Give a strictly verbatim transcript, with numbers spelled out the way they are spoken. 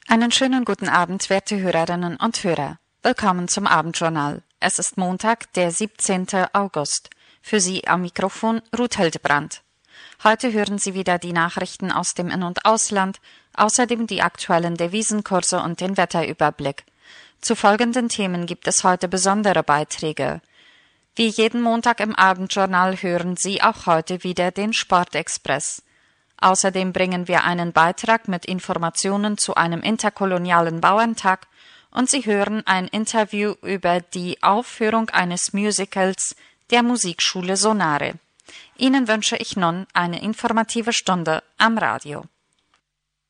Einen schönen guten Abend, werte Hörerinnen und Hörer. Willkommen zum Abendjournal. Es ist Montag, der siebzehnten August. Für Sie am Mikrofon Ruth Hildebrand. Heute hören Sie wieder die Nachrichten aus dem In- und Ausland, außerdem die aktuellen Devisenkurse und den Wetterüberblick. Zu folgenden Themen gibt es heute besondere Beiträge. Wie jeden Montag im Abendjournal hören Sie auch heute wieder den Sportexpress. Außerdem bringen wir einen Beitrag mit Informationen zu einem interkolonialen Bauerntag und Sie hören ein Interview über die Aufführung eines Musicals der Musikschule Sonare. Ihnen wünsche ich nun eine informative Stunde am Radio.